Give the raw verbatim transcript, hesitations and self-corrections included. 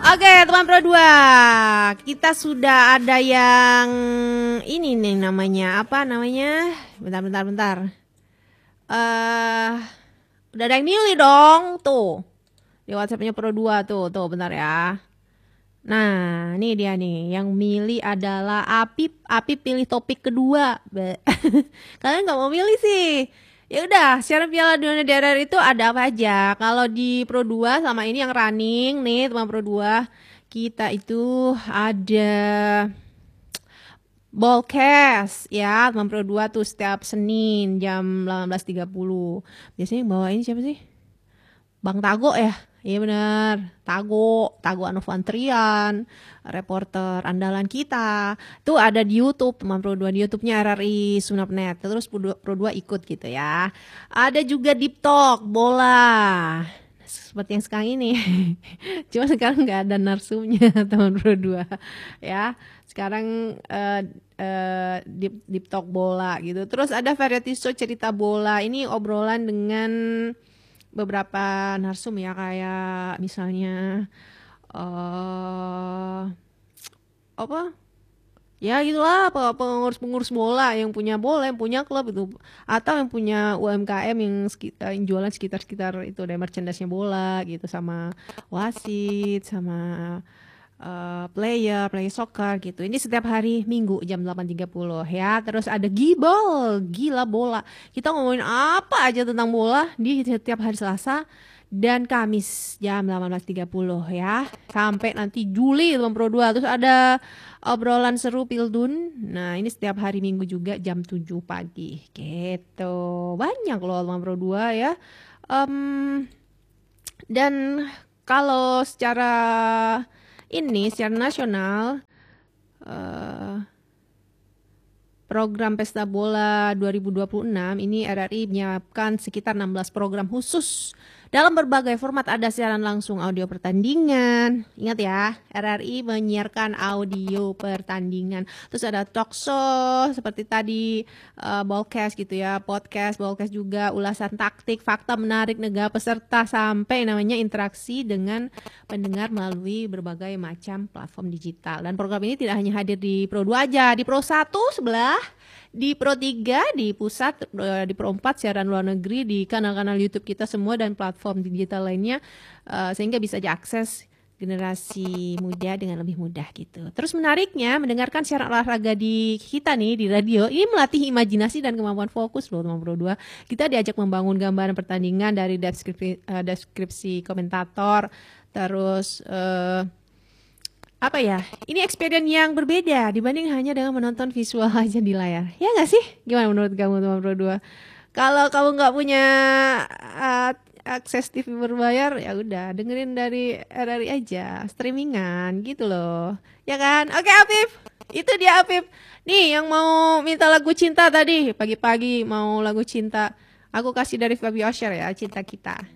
Oke teman Pro dua, kita sudah ada yang ini nih namanya, apa namanya, bentar bentar bentar uh, udah ada yang milih dong, tuh di WhatsAppnya Pro dua tuh, tuh bentar ya. Nah ini dia nih, yang milih adalah Apip. Apip pilih topik kedua. Kalian nggak mau milih sih? Ya udah, siaran Piala Dunia D R R itu ada apa aja? Kalau di Pro dua sama ini yang running nih teman Pro dua, kita itu ada Ballcast ya teman Pro dua tuh setiap Senin jam delapan belas tiga puluh. Biasanya yang bawain siapa sih? Bang Tago ya? Iya benar, Tago, Tago Anovantrian, reporter andalan kita. Tuh ada di YouTube, teman Pro dua, di YouTube-nya R R I Sunnap punto net. Terus Pro dua ikut gitu ya. Ada juga Deep Talk bola. Seperti yang sekarang ini. Cuma sekarang nggak ada narsumnya teman Pro dua ya. Sekarang uh, uh, Deep, Deep Talk bola gitu. Terus ada variety show cerita bola. Ini obrolan dengan beberapa narsum ya, kayak misalnya uh, apa ya gitulah, pengurus-pengurus bola yang punya bola, yang punya klub itu, atau yang punya U M K M yang, sekitar, yang jualan sekitar-sekitar itu ada merchandise-nya bola gitu, sama wasit, sama Uh, player, player soccer gitu. Ini setiap hari Minggu jam delapan tiga puluh ya. Terus ada Gibol, gila bola. Kita ngomongin apa aja tentang bola di setiap hari Selasa dan Kamis jam delapan belas tiga puluh ya. Sampai nanti Juli teman Pro dua. Terus ada obrolan seru Pildun. Nah, ini setiap hari Minggu juga jam tujuh pagi. Gitu. Banyak loh teman Pro dua ya. Um, dan kalau secara ini secara nasional, uh, program Pesta Bola dua ribu dua puluh enam ini R R I menyiapkan sekitar enam belas program khusus. Dalam berbagai format, ada siaran langsung audio pertandingan. Ingat ya, R R I menyiarkan audio pertandingan. Terus ada talk show seperti tadi, uh, Ballcast gitu ya, podcast, Ballcast juga, ulasan taktik, fakta menarik negara peserta, sampai namanya interaksi dengan pendengar melalui berbagai macam platform digital. Dan program ini tidak hanya hadir di Pro dua aja, di Pro satu sebelah, di Pro tiga, di pusat, di Pro empat, siaran luar negeri, di kanal-kanal YouTube kita semua, dan platform digital lainnya, uh, sehingga bisa diakses generasi muda dengan lebih mudah gitu. Terus menariknya, mendengarkan siaran olahraga di kita nih di radio, ini melatih imajinasi dan kemampuan fokus loh teman Pro dua. Kita diajak membangun gambaran pertandingan dari deskripsi, uh, deskripsi komentator, terus uh, apa ya, ini experience yang berbeda dibanding hanya dengan menonton visual aja di layar. Ya nggak sih? Gimana menurut kamu teman Pro dua? Kalau kamu nggak punya uh, akses T V berbayar, ya udah dengerin dari R R I aja, streamingan gitu loh. Ya kan? Oke Afif, itu dia Afif. Nih yang mau minta lagu cinta tadi, pagi-pagi mau lagu cinta. Aku kasih dari Fabio Osher ya, Cinta Kita.